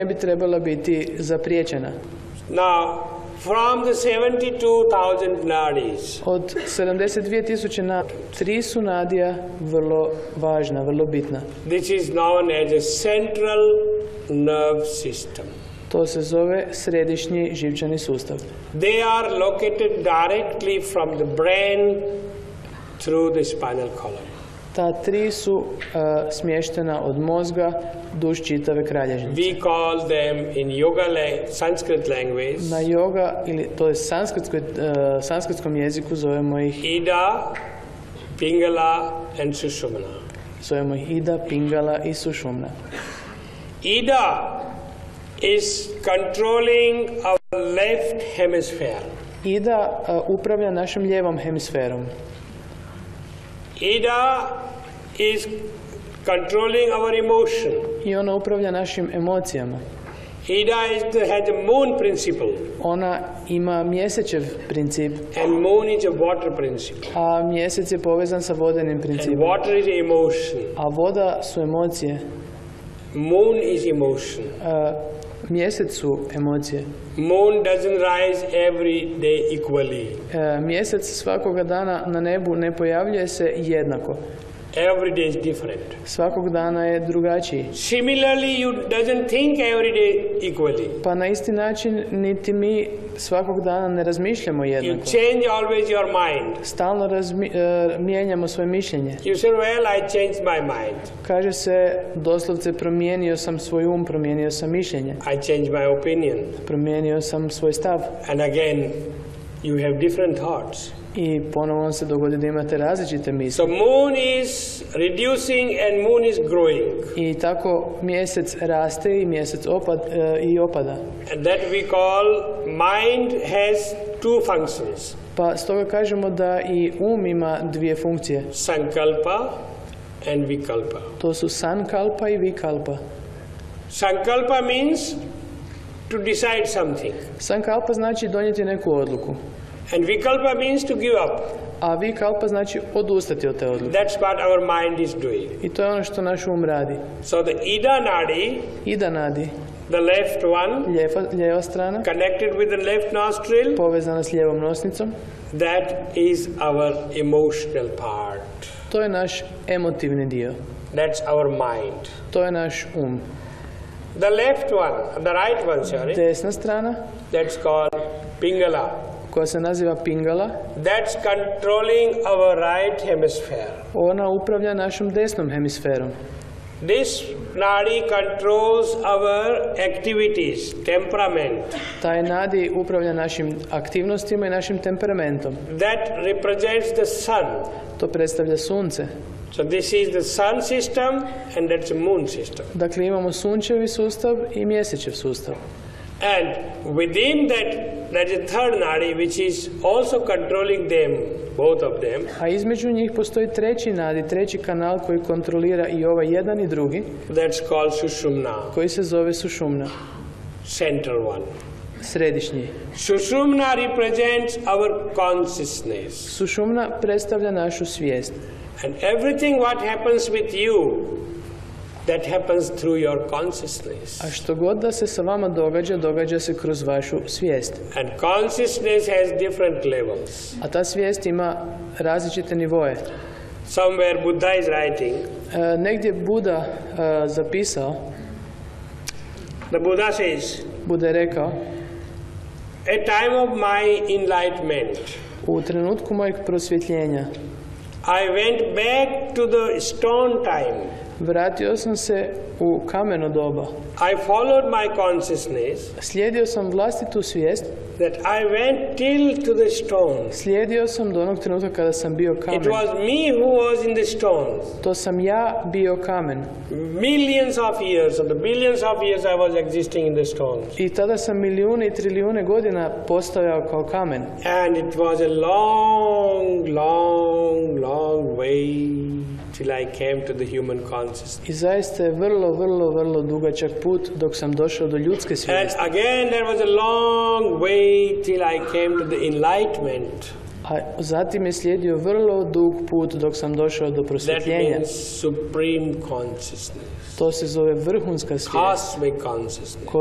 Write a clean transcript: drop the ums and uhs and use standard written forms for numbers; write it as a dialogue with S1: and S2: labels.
S1: ne bi trebala biti zapriječena.
S2: Now, from the 72,000 nadis,
S1: Od 72.000 tri su nadija vrlo važna, vrlo bitna.
S2: this is known as a central nerve system.
S1: To se zove središnji živčani sustav.
S2: They are located directly from the brain through the spinal column.
S1: Ta tri su smještena od mozga duž čitave kralježnice.
S2: We call them in yoga Sanskrit language
S1: Na yoga, ili to je sanskritskom jeziku, zovemo ih
S2: Ida, Pingala and Sushumna.
S1: Zovemo ih Ida, Pingala i Sušumna.
S2: Ida is controlling our left hemisphere.
S1: Ida upravlja našom lijevom hemisferom.
S2: Ida is controlling our emotion.
S1: I ona upravlja našim emocijama.
S2: Ida has a moon principle.
S1: Ona ima mjesečev princip,
S2: And moon is a water principle.
S1: a mjesec je povezan sa vodenim
S2: And
S1: principom.
S2: water is emotion.
S1: A voda su emocije.
S2: Moon is emotion.
S1: Mjesec su emocije.
S2: Moon doesn't rise every day equally.
S1: Mjesec svakoga dana na nebu ne pojavljuje se jednako.
S2: Every day is different.
S1: Svakog dana je drugačiji.
S2: Similarly, you doesn't think every day equally.
S1: Pa na isti način niti mi svakog dana ne razmišljamo
S2: You
S1: jednako.
S2: change always your mind.
S1: Stalno mijenjamo svoje mišljenje.
S2: You say, well, I changed my mind.
S1: Kaže se doslovce promijenio sam svoj promijenio sam mišljenje,
S2: I changed my opinion.
S1: promijenio sam svoj stav.
S2: And again, you have different thoughts.
S1: I ponovno se dogodi da imate različite misli.
S2: So moon is reducing and moon is growing.
S1: I tako mjesec raste i mjesec opada.
S2: And that we call mind has two functions.
S1: Pa stoga kažemo da i ima dvije funkcije.
S2: Sankalpa and vikalpa.
S1: To su sankalpa i vikalpa.
S2: Sankalpa means to decide something.
S1: Sankalpa znači donijeti neku odluku.
S2: And vikalpa means to give up.
S1: A vikalpa znači odustati od te odluke.
S2: That's what our mind is doing.
S1: I to je ono što naš radi.
S2: So the Ida Nadi,
S1: Ida nadi,
S2: the left one,
S1: lijeva strana,
S2: connected with the left nostril,
S1: povezana s lijevom nosnicom,
S2: that is our emotional part.
S1: to je naš emotivni dio.
S2: That's our mind.
S1: To je naš
S2: The left one, the right one, sorry,
S1: Desna strana,
S2: that's called Pingala.
S1: koja se naziva Pingala,
S2: That's controlling our right hemisphere.
S1: ona upravlja našom desnom hemisferom.
S2: This nadi controls our activities, temperament.
S1: Taj nadi upravlja našim aktivnostima i našim temperamentom.
S2: That represents the sun.
S1: To predstavlja sunce.
S2: So this is the sun system and that's a moon system.
S1: Dakle, imamo sunčevi sustav i mjesečev sustav.
S2: And within that is a third nadi which is also controlling them, both of them.
S1: A između njih postoji treći nadi, treći kanal koji kontrolira i ovaj jedan i drugi,
S2: That's called Sushumna,
S1: koji se zove Sušumna,
S2: central one.
S1: središnji.
S2: Sushumna represents our consciousness.
S1: Sušumna predstavlja našu svijest.
S2: And everything what happens with you, that happens through your consciousness.
S1: A što god da se sa vama događa, događa se kroz vašu svijest.
S2: And consciousness has different levels.
S1: A ta svijest ima različite nivoje.
S2: Somewhere Buddha is writing,
S1: Negdje Buda zapisao,
S2: the Buddha says,
S1: Buda je rekao,
S2: a time of my enlightenment,
S1: u trenutku mojeg prosvjetljenja
S2: I went back to the stone time.
S1: vratio sam se u kameno doba.
S2: I followed my consciousness,
S1: Slijedio sam vlastitu svijest,
S2: that I went till to the stones.
S1: slijedio sam do onog trenutka kada sam bio
S2: It
S1: kamen.
S2: was me who was in the stones.
S1: To sam ja bio kamen.
S2: Millions of years, or the billions of years I was existing in the stones.
S1: I tada sam milijune i trilijune godina postojao kao kamen.
S2: And it was a long, long, long way till I came to the human consciousness.
S1: I zaista je vrlo dugačak put dok sam došao do ljudske
S2: And
S1: svijesti.
S2: again there was a long way till I came to the enlightenment.
S1: A zatim je slijedio vrlo dug put dok sam došao do
S2: That
S1: prosvjetljenja.
S2: means supreme consciousness,
S1: To se zove vrhunska svijest,
S2: cosmic consciousness.